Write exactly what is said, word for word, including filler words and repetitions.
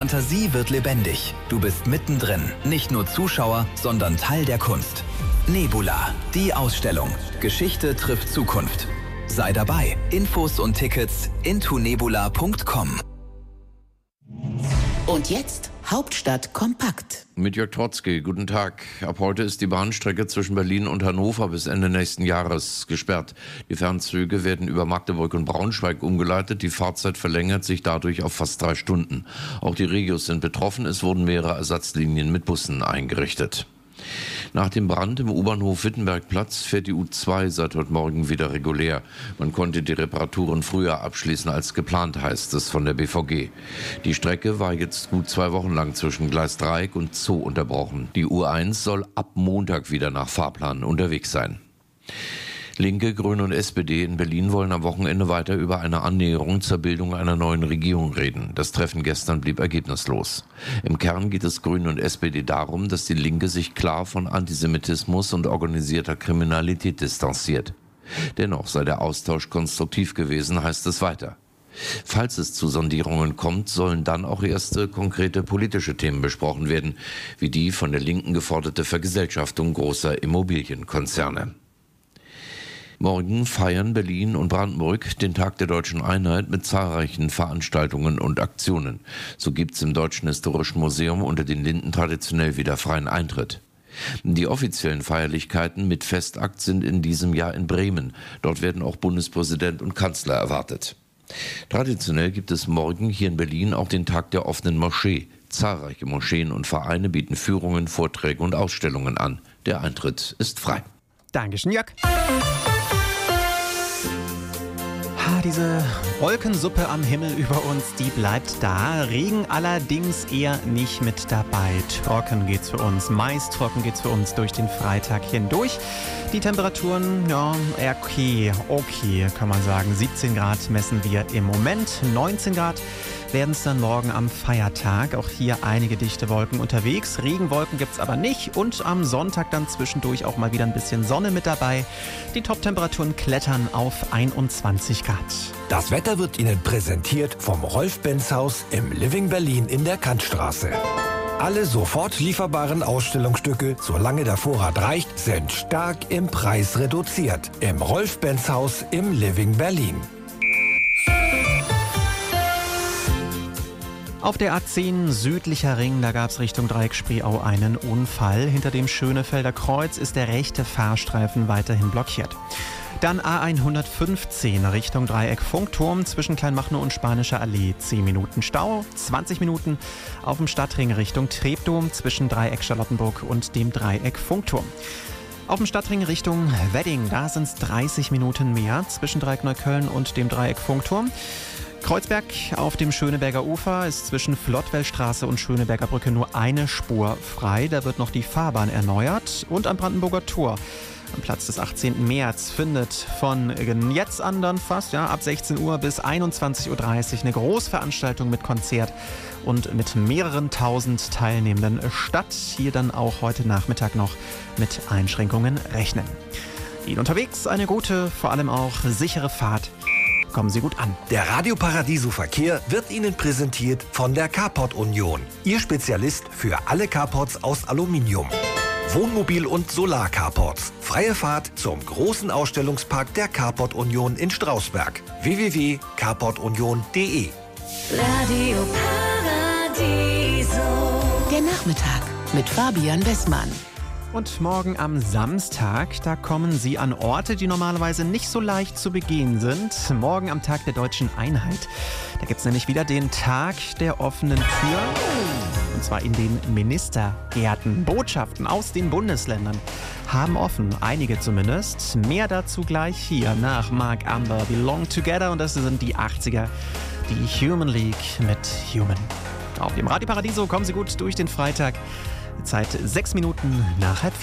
Fantasie wird lebendig. Du bist mittendrin. Nicht nur Zuschauer, sondern Teil der Kunst. Nebula, die Ausstellung. Geschichte trifft Zukunft. Sei dabei. Infos und Tickets into nebula punkt com. Und jetzt Hauptstadt kompakt. Mit Jörg Trotzki, guten Tag. Ab heute ist die Bahnstrecke zwischen Berlin und Hannover bis Ende nächsten Jahres gesperrt. Die Fernzüge werden über Magdeburg und Braunschweig umgeleitet. Die Fahrzeit verlängert sich dadurch auf fast drei Stunden. Auch die Regios sind betroffen. Es wurden mehrere Ersatzlinien mit Bussen eingerichtet. Nach dem Brand im U-Bahnhof Wittenbergplatz fährt die U zwei seit heute Morgen wieder regulär. Man konnte die Reparaturen früher abschließen als geplant, heißt es von der B V G. Die Strecke war jetzt gut zwei Wochen lang zwischen Gleisdreieck und Zoo unterbrochen. Die U eins soll ab Montag wieder nach Fahrplan unterwegs sein. Linke, Grüne und S P D in Berlin wollen am Wochenende weiter über eine Annäherung zur Bildung einer neuen Regierung reden. Das Treffen gestern blieb ergebnislos. Im Kern geht es Grünen und S P D darum, dass die Linke sich klar von Antisemitismus und organisierter Kriminalität distanziert. Dennoch sei der Austausch konstruktiv gewesen, heißt es weiter. Falls es zu Sondierungen kommt, sollen dann auch erste konkrete politische Themen besprochen werden, wie die von der Linken geforderte Vergesellschaftung großer Immobilienkonzerne. Morgen feiern Berlin und Brandenburg den Tag der Deutschen Einheit mit zahlreichen Veranstaltungen und Aktionen. So gibt's im Deutschen Historischen Museum unter den Linden traditionell wieder freien Eintritt. Die offiziellen Feierlichkeiten mit Festakt sind in diesem Jahr in Bremen. Dort werden auch Bundespräsident und Kanzler erwartet. Traditionell gibt es morgen hier in Berlin auch den Tag der offenen Moschee. Zahlreiche Moscheen und Vereine bieten Führungen, Vorträge und Ausstellungen an. Der Eintritt ist frei. Dankeschön, Jörg. Ah, diese Wolkensuppe am Himmel über uns, die bleibt da. Regen allerdings eher nicht mit dabei. Trocken geht's für uns, meist trocken geht's für uns durch den Freitag hindurch. Die Temperaturen, ja, okay, okay, kann man sagen. siebzehn Grad messen wir im Moment, neunzehn Grad werden es dann morgen am Feiertag. Auch hier einige dichte Wolken unterwegs. Regenwolken gibt es aber nicht. Und am Sonntag dann zwischendurch auch mal wieder ein bisschen Sonne mit dabei. Die Top-Temperaturen klettern auf einundzwanzig Grad. Das Wetter wird Ihnen präsentiert vom Rolf-Benz-Haus im Living Berlin in der Kantstraße. Alle sofort lieferbaren Ausstellungsstücke, solange der Vorrat reicht, sind stark im Preis reduziert. Im Rolf-Benz-Haus im Living Berlin. Auf der A zehn südlicher Ring, da gab es Richtung Dreieck-Spreeau einen Unfall. Hinter dem Schönefelder Kreuz ist der rechte Fahrstreifen weiterhin blockiert. Dann A hundertfünfzehn Richtung Dreieck Funkturm zwischen Kleinmachnow und Spanischer Allee. zehn Minuten Stau, zwanzig Minuten auf dem Stadtring Richtung Treptow zwischen Dreieck Charlottenburg und dem Dreieck Funkturm. Auf dem Stadtring Richtung Wedding, da sind es dreißig Minuten mehr zwischen Dreieck Neukölln und dem Dreieck Funkturm. Kreuzberg auf dem Schöneberger Ufer ist zwischen Flottwellstraße und Schöneberger Brücke nur eine Spur frei. Da wird noch die Fahrbahn erneuert. Und am Brandenburger Tor am Platz des achtzehnten März findet von jetzt an dann fast ja, ab sechzehn Uhr bis einundzwanzig Uhr dreißig eine Großveranstaltung mit Konzert und mit mehreren tausend Teilnehmenden statt. Hier dann auch heute Nachmittag noch mit Einschränkungen rechnen. Ihnen unterwegs eine gute, vor allem auch sichere Fahrt. Kommen Sie gut an. Der Radio Paradiso Verkehr wird Ihnen präsentiert von der Carport Union. Ihr Spezialist für alle Carports aus Aluminium. Wohnmobil- und Solar-Carports. Freie Fahrt zum großen Ausstellungspark der Carport Union in Strausberg. w w w punkt carport union punkt d e. Radio Paradiso. Der Nachmittag mit Fabian Westmann. Und morgen am Samstag, da kommen Sie an Orte, die normalerweise nicht so leicht zu begehen sind. Morgen am Tag der Deutschen Einheit. Da gibt es nämlich wieder den Tag der offenen Tür. Und zwar in den Ministergärten. Botschaften aus den Bundesländern haben offen, einige zumindest. Mehr dazu gleich hier nach Mark Amber, Belong Together. Und das sind die achtziger, die Human League mit Human. Auf dem Radio Paradiso kommen Sie gut durch den Freitag. Zeit sechs Minuten nach halb vier.